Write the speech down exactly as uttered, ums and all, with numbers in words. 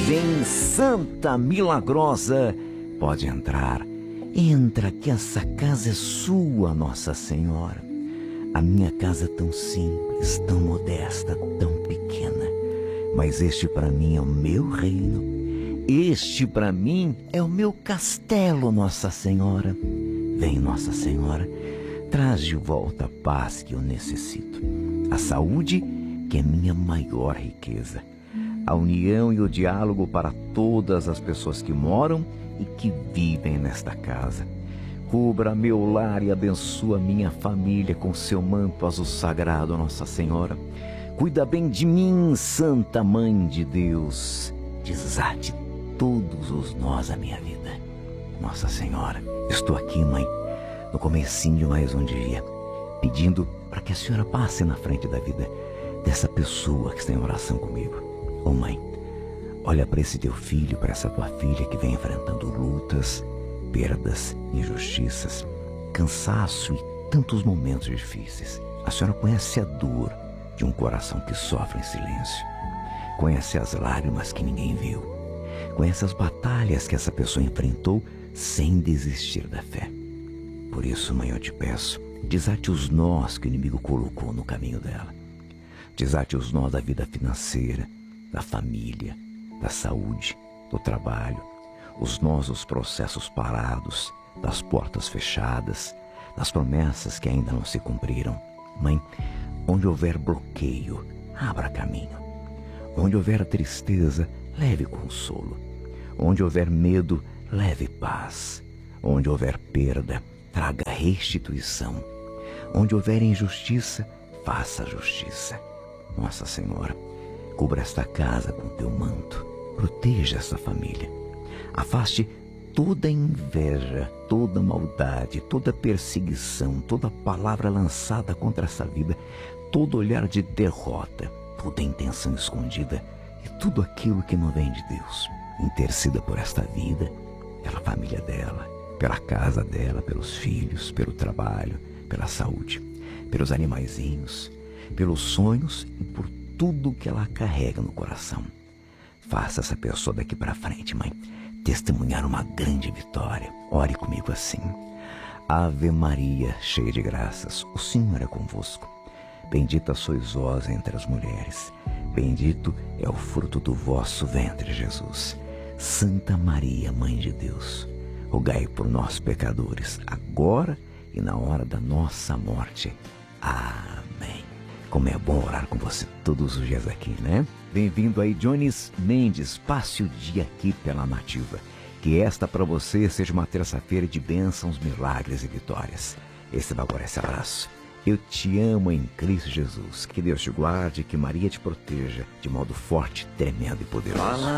Vem, Santa Milagrosa, pode entrar. Entra, que essa casa é sua, Nossa Senhora. A minha casa é tão simples, tão modesta, tão pequena. Mas este para mim é o meu reino. Este para mim é o meu castelo, Nossa Senhora. Vem, Nossa Senhora, traz de volta a paz que eu necessito. A saúde, que é minha maior riqueza. A união e o diálogo para todas as pessoas que moram e que vivem nesta casa. Cubra meu lar e abençoa minha família com seu manto azul sagrado, Nossa Senhora. Cuida bem de mim, Santa Mãe de Deus. Desate todos os nós da minha vida. Nossa Senhora, estou aqui, Mãe, no comecinho de mais um dia, pedindo para que a Senhora passe na frente da vida dessa pessoa que está em oração comigo. Ô Mãe, olha para esse teu filho, para essa tua filha que vem enfrentando lutas, perdas, injustiças, cansaço e tantos momentos difíceis. A Senhora conhece a dor de um coração que sofre em silêncio. Conhece as lágrimas que ninguém viu. Conhece as batalhas que essa pessoa enfrentou sem desistir da fé. Por isso, Mãe, eu te peço, desate os nós que o inimigo colocou no caminho dela. Desate os nós da vida financeira, da família, da saúde, do trabalho, os nós dos processos parados, das portas fechadas, das promessas que ainda não se cumpriram. Mãe, onde houver bloqueio, abra caminho. Onde houver tristeza, leve consolo. Onde houver medo, leve paz. Onde houver perda, traga restituição. Onde houver injustiça, faça justiça. Nossa Senhora, cubra esta casa com teu manto. Proteja essa família. Afaste toda inveja, toda maldade, toda perseguição, toda palavra lançada contra essa vida, todo olhar de derrota, toda intenção escondida e tudo aquilo que não vem de Deus. Interceda por esta vida, pela família dela, pela casa dela, pelos filhos, pelo trabalho, pela saúde, pelos animaizinhos, pelos sonhos e por tudo que ela carrega no coração. Faça essa pessoa daqui para frente, Mãe, testemunhar uma grande vitória. Ore comigo assim. Ave Maria, cheia de graças, o Senhor é convosco. Bendita sois vós entre as mulheres. Bendito é o fruto do vosso ventre, Jesus. Santa Maria, Mãe de Deus, rogai por nós, pecadores, agora e na hora da nossa morte. Amém. Como é bom orar com você todos os dias aqui, né? Bem-vindo aí, Jones Mendes. Passe o dia aqui pela Nativa. Que esta para você seja uma terça-feira de bênçãos, milagres e vitórias. Esse é agora esse abraço. Eu te amo em Cristo Jesus. Que Deus te guarde, que Maria te proteja de modo forte, tremendo e poderoso.